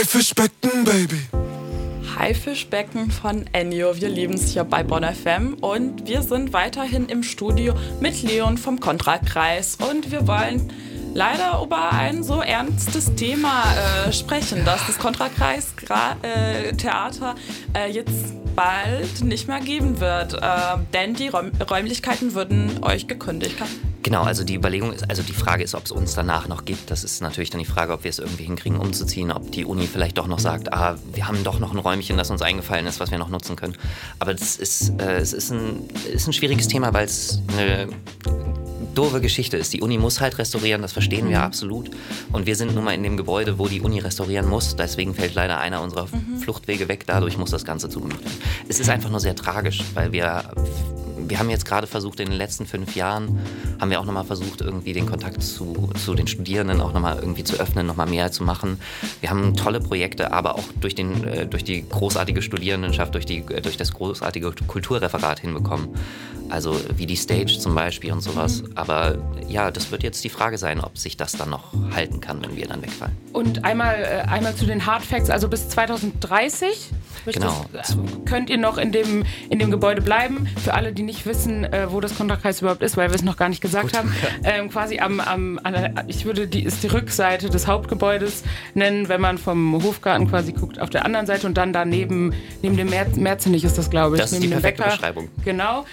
Haifischbecken, Baby. Haifischbecken von Ennio. Wir lieben es hier bei Bonn FM und wir sind weiterhin im Studio mit Leon vom Kontrakreis und wir wollen leider über ein so ernstes Thema sprechen, dass das Kontrakreis-Theater jetzt bald nicht mehr geben wird, denn die Räumlichkeiten würden euch gekündigt. Genau, also die Überlegung ist, also die Frage ist, ob es uns danach noch gibt. Das ist natürlich dann die Frage, ob wir es irgendwie hinkriegen, umzuziehen, ob die Uni vielleicht doch noch sagt, wir haben doch noch ein Räumchen, das uns eingefallen ist, was wir noch nutzen können. Aber es ist ein schwieriges Thema, weil es eine doofe Geschichte ist. Die Uni muss halt restaurieren, das verstehen wir absolut. Und wir sind nun mal in dem Gebäude, wo die Uni restaurieren muss. Deswegen fällt leider einer unserer Fluchtwege weg. Dadurch muss das Ganze zugemacht werden. Es ist einfach nur sehr tragisch, weil wir haben jetzt gerade versucht, in den letzten 5 Jahren, haben wir auch nochmal versucht, irgendwie den Kontakt zu den Studierenden auch nochmal irgendwie zu öffnen, nochmal mehr zu machen. Wir haben tolle Projekte, aber auch durch die großartige Studierendenschaft, durch das großartige Kulturreferat hinbekommen. Also wie die Stage zum Beispiel und sowas. Aber ja, das wird jetzt die Frage sein, ob sich das dann noch halten kann, wenn wir dann wegfallen. Und einmal zu den Hard Facts, also bis 2030 genau. Könnt ihr noch in dem Gebäude bleiben. Für alle, die nicht wissen, wo das Kontrakreis überhaupt ist, weil wir es noch gar nicht gesagt haben. Quasi ich würde die Rückseite des Hauptgebäudes nennen, wenn man vom Hofgarten quasi guckt, auf der anderen Seite und dann daneben, neben dem Merzenich ist das, glaube ich. Das ist die perfekte Beschreibung. Genau.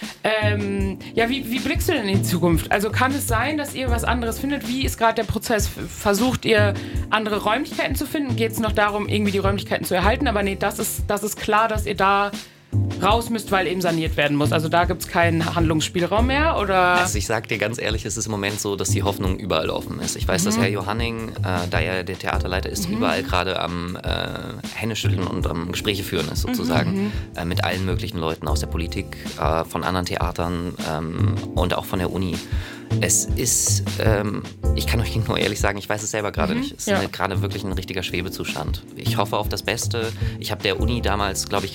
Wie blickst du denn in die Zukunft? Also kann es sein, dass ihr was anderes findet? Wie ist gerade der Prozess? Versucht ihr andere Räumlichkeiten zu finden? Geht es noch darum, irgendwie die Räumlichkeiten zu erhalten? Aber nee, das ist klar, dass ihr da raus müsst, weil eben saniert werden muss. Also da gibt es keinen Handlungsspielraum mehr, oder? Also ich sag dir ganz ehrlich, es ist im Moment so, dass die Hoffnung überall offen ist. Ich weiß, dass Herr Johanning, da er der Theaterleiter ist, überall gerade am Händeschütteln und am Gespräche führen ist sozusagen. Mit allen möglichen Leuten aus der Politik, von anderen Theatern und auch von der Uni. Es ist, ich kann euch nur ehrlich sagen, ich weiß es selber gerade nicht. Es ist gerade wirklich ein richtiger Schwebezustand. Ich hoffe auf das Beste. Ich habe der Uni damals, glaube ich,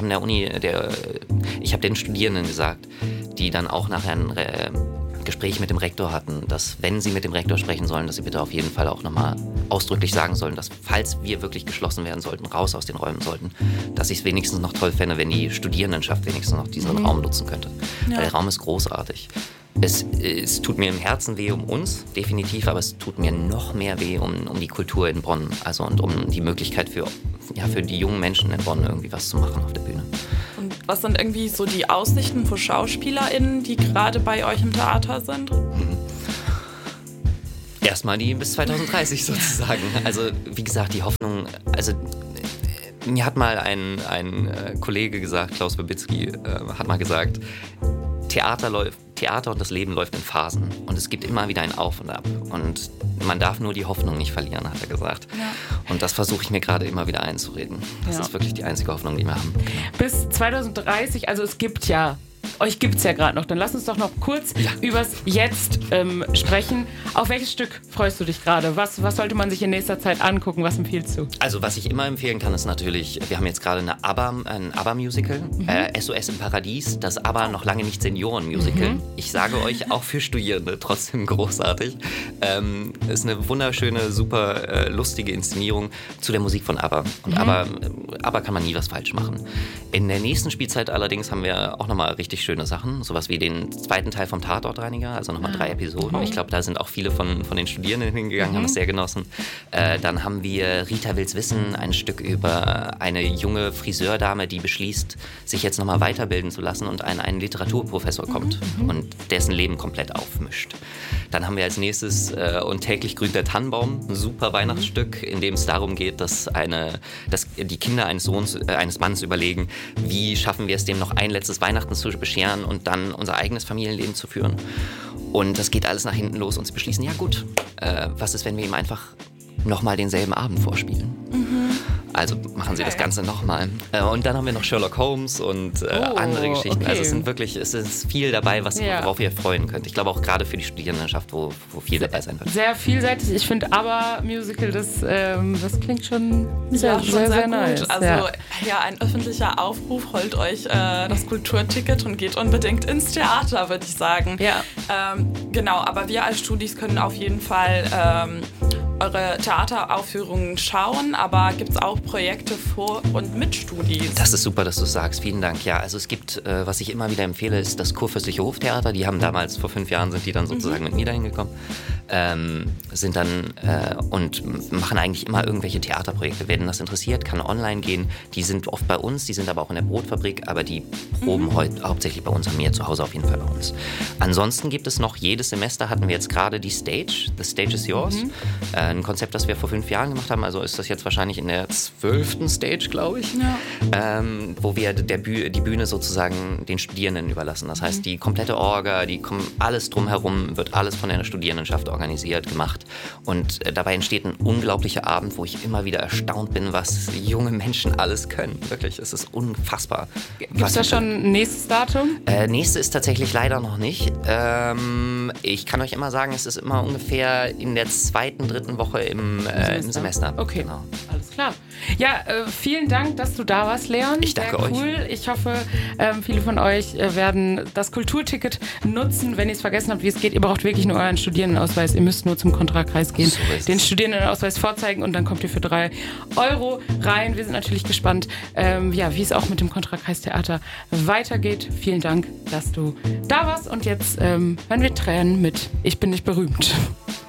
ich habe den Studierenden gesagt, die dann auch nachher ein Gespräch mit dem Rektor hatten, dass, wenn sie mit dem Rektor sprechen sollen, dass sie bitte auf jeden Fall auch nochmal ausdrücklich sagen sollen, dass, falls wir wirklich geschlossen werden sollten, raus aus den Räumen sollten, dass ich es wenigstens noch toll fände, wenn die Studierendenschaft wenigstens noch diesen Raum nutzen könnte. Ja. Weil der Raum ist großartig. Es tut mir im Herzen weh um uns, definitiv, aber es tut mir noch mehr weh um die Kultur in Bonn, also und um die Möglichkeit für die jungen Menschen in Bonn irgendwie was zu machen auf der Bühne. Und was sind irgendwie so die Aussichten für SchauspielerInnen, die gerade bei euch im Theater sind? Erstmal die bis 2030 sozusagen. Also wie gesagt, die Hoffnung, also mir hat mal ein Kollege gesagt, Klaus Babicki, hat mal gesagt, Theater und das Leben läuft in Phasen und es gibt immer wieder ein Auf und Ab und man darf nur die Hoffnung nicht verlieren, hat er gesagt. Ja. Und das versuche ich mir gerade immer wieder einzureden. Das ist wirklich die einzige Hoffnung, die wir haben. Genau. Bis 2030, also euch gibt es ja gerade noch. Dann lass uns doch noch kurz übers Jetzt sprechen. Auf welches Stück freust du dich gerade? Was sollte man sich in nächster Zeit angucken? Was empfiehlst du? Also was ich immer empfehlen kann, ist natürlich, wir haben jetzt gerade ein ABBA-Musical, SOS im Paradies, das ABBA noch lange nicht Senioren-Musical. Ich sage euch, auch für Studierende trotzdem großartig. Ist eine wunderschöne, super lustige Inszenierung zu der Musik von ABBA. Und ABBA kann man nie was falsch machen. In der nächsten Spielzeit allerdings haben wir auch nochmal richtig schöne Sachen, sowas wie den zweiten Teil vom Tatortreiniger, also nochmal 3 Episoden. Ich glaube, da sind auch viele von den Studierenden hingegangen, haben es sehr genossen. Dann haben wir Rita will's wissen, ein Stück über eine junge Friseurdame, die beschließt, sich jetzt nochmal weiterbilden zu lassen und ein Literaturprofessor kommt und dessen Leben komplett aufmischt. Dann haben wir als nächstes Und täglich grünt der Tannenbaum, ein super Weihnachtsstück, in dem es darum geht, dass die Kinder eines Mannes überlegen, wie schaffen wir es, dem noch ein letztes Weihnachten zu bescheren und dann unser eigenes Familienleben zu führen. Und das geht alles nach hinten los und sie beschließen, ja gut, was ist, wenn wir ihm einfach nochmal denselben Abend vorspielen? Also machen sie das Ganze nochmal. Und dann haben wir noch Sherlock Holmes und andere Geschichten. Okay. Also es ist viel dabei, worauf ihr freuen könnt. Ich glaube auch gerade für die Studierendenschaft, wo viel dabei sein wird. Sehr vielseitig. Ich finde ABBA-Musical, das klingt schon sehr, sehr nice. Gut. Also ein öffentlicher Aufruf, holt euch das Kulturticket und geht unbedingt ins Theater, würde ich sagen. Ja. Genau, aber wir als Studis können auf jeden Fall eure Theateraufführungen schauen, aber gibt es auch Projekte vor und mit Studis? Das ist super, dass du es sagst. Vielen Dank. Ja, also es gibt, was ich immer wieder empfehle, ist das Kurfürstliche Hoftheater. Die haben damals, vor 5 Jahren sind die dann sozusagen mit mir dahin gekommen. Sind dann und machen eigentlich immer irgendwelche Theaterprojekte. Wer denn das interessiert, kann online gehen. Die sind oft bei uns, die sind aber auch in der Brotfabrik, aber die proben heute hauptsächlich bei uns, an mir zu Hause auf jeden Fall bei uns. Ansonsten gibt es noch, jedes Semester hatten wir jetzt gerade die Stage, The Stage is Yours. Ein Konzept, das wir vor 5 Jahren gemacht haben, also ist das jetzt wahrscheinlich in der 12. Stage, glaube ich, wo wir die Bühne sozusagen den Studierenden überlassen. Das heißt, die komplette Orga, alles drumherum wird alles von der Studierendenschaft organisiert, gemacht. Und dabei entsteht ein unglaublicher Abend, wo ich immer wieder erstaunt bin, was junge Menschen alles können. Wirklich, es ist unfassbar. Gibt es da schon ein nächstes Datum? Nächste ist tatsächlich leider noch nicht. Ich kann euch immer sagen, es ist immer ungefähr in der 2., 3. Woche im Semester. Okay, genau. Alles klar. Ja, vielen Dank, dass du da warst, Leon. Ich danke euch. Cool. Ich hoffe, viele von euch werden das Kulturticket nutzen. Wenn ihr es vergessen habt, wie es geht, ihr braucht wirklich nur euren Studierendenausweis. Ihr müsst nur zum Kontrakreis gehen, den Studierendenausweis vorzeigen und dann kommt ihr für 3 Euro rein. Wir sind natürlich gespannt, wie es auch mit dem Kontrakreistheater weitergeht. Vielen Dank, dass du da warst. Und jetzt hören wir Tränen mit Ich bin nicht berühmt.